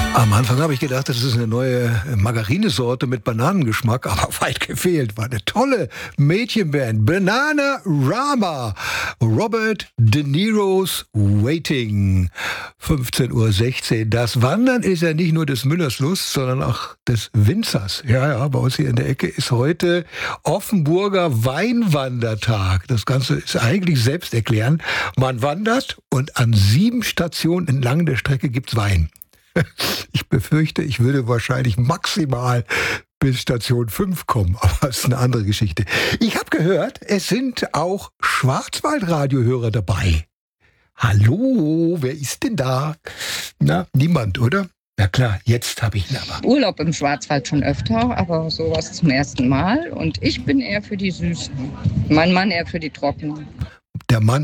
Am Anfang habe ich gedacht, das ist eine neue Margarinesorte mit Bananengeschmack, aber weit gefehlt. War eine tolle Mädchenband. Bananarama. Robert De Niro's Waiting. 15:16 Uhr. Das Wandern ist ja nicht nur des Müllers Lust, sondern auch des Winzers. Ja, bei uns hier in der Ecke ist heute Offenburger Weinwandertag. Das Ganze ist eigentlich selbsterklärend. Man wandert und an 7 Stationen entlang der Strecke gibt's Wein. Ich befürchte, ich würde wahrscheinlich maximal bis Station 5 kommen, aber das ist eine andere Geschichte. Ich habe gehört, es sind auch Schwarzwaldradiohörer dabei. Hallo, wer ist denn da? Na, niemand, oder? Na klar, jetzt habe ich ihn aber. Urlaub im Schwarzwald schon öfter, aber sowas zum ersten Mal. Und ich bin eher für die Süßen. Mein Mann eher für die Trockenen. Der Mann